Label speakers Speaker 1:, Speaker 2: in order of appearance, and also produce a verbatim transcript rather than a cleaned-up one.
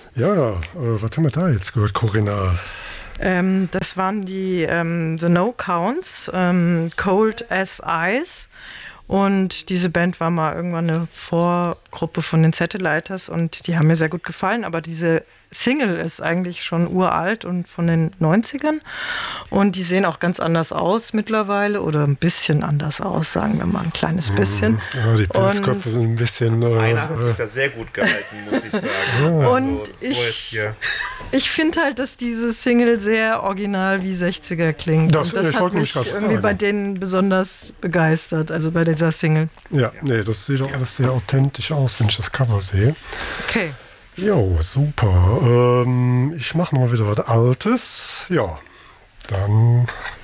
Speaker 1: Ja, äh, was haben wir da jetzt gehört, Corinna?
Speaker 2: Ähm, das waren die ähm, The No Counts, ähm, Cold as Ice. Und diese Band war mal irgendwann eine Vorgruppe von den Sateliters und die haben mir sehr gut gefallen. Aber diese Single ist eigentlich schon uralt und von den neunzigern. Und die sehen auch ganz anders aus mittlerweile oder ein bisschen anders aus, sagen wir mal, ein kleines bisschen.
Speaker 1: Ja, die Pilzköpfe sind ein bisschen... Äh,
Speaker 3: Einer hat sich da sehr gut gehalten, muss ich sagen.
Speaker 1: Ja.
Speaker 3: Also,
Speaker 2: Und
Speaker 3: wo jetzt
Speaker 2: ich,
Speaker 3: hier
Speaker 2: ich finde halt, dass diese Single sehr original wie sechziger klingt.
Speaker 1: Das-
Speaker 2: und das
Speaker 1: ich
Speaker 2: hat
Speaker 1: wollte mich
Speaker 2: mich
Speaker 1: grad
Speaker 2: irgendwie
Speaker 1: fragen.
Speaker 2: bei denen besonders begeistert, also bei dieser Single.
Speaker 1: ja, nee, das sieht auch alles sehr authentisch aus, wenn ich das Cover sehe.
Speaker 2: Okay.
Speaker 1: Jo, super. Ähm, ich mache mal wieder was Altes. Ja, dann